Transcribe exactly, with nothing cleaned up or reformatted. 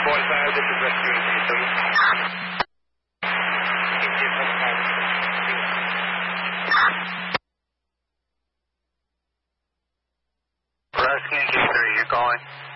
one five, this is Rescue G three. Rescue G three, you're calling.